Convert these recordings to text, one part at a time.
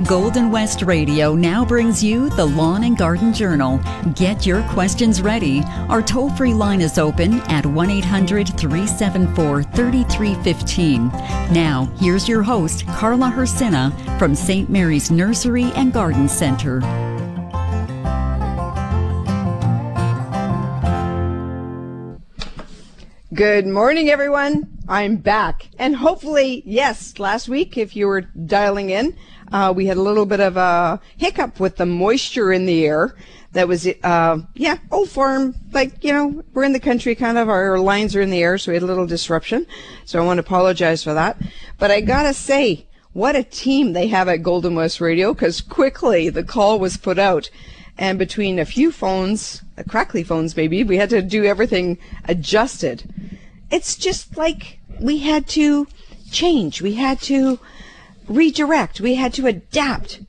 Golden West Radio now brings you the Lawn and Garden Journal. Get your questions ready. Our toll-free line is open at 1-800-374-3315. Now, here's your host, Carla Hersina from St. Mary's Nursery and Garden Center. Good morning, everyone. I'm back. And hopefully, yes, last week, if you were dialing in, we had a little bit of a hiccup with the moisture in the air. That was, old farm, we're in the country kind of, our lines are in the air, so we had a little disruption. So I want to apologize for that. But I gotta say, what a team they have at Golden West Radio, because quickly the call was put out. And between a few phones, crackly phones maybe, we had to do everything adjusted. It's just like we had to change. We had to redirect. We had to adapt.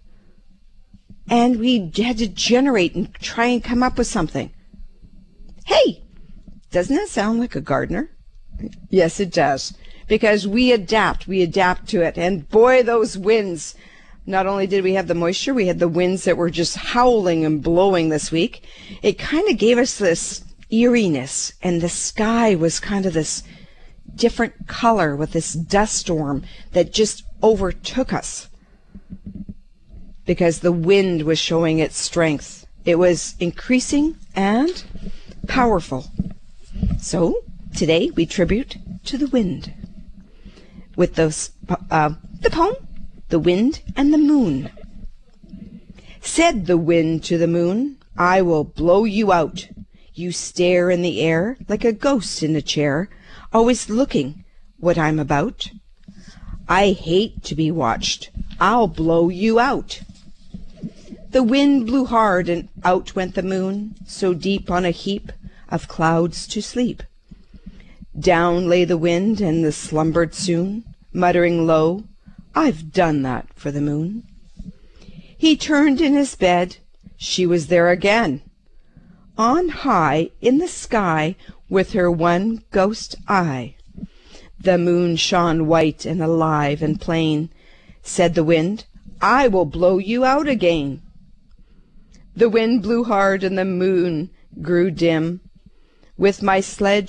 And we had to generate and try and come up with something. Hey, doesn't that sound like a gardener? Yes, it does. Because we adapt to it. And boy, those winds. Not only did we have the moisture, we had the winds that were just howling and blowing this week. It kind of gave us this eeriness, and the sky was kind of this different color with this dust storm that just overtook us because the wind was showing its strength. It was increasing and powerful. So today we tribute to the wind with the poem, The Wind and the Moon. Said the wind to the moon, I will blow you out. You stare in the air like a ghost in a chair, always looking what I'm about. I hate to be watched. I'll blow you out. The wind blew hard and out went the moon, so deep on a heap of clouds to sleep. Down lay the wind and the slumbered soon, muttering low, I've done that for the moon. He turned in his bed. She was there again. On high in the sky with her one ghost eye. The moon shone white and alive and plain. Said the wind, I will blow you out again. The wind blew hard and the moon grew dim. With my sledge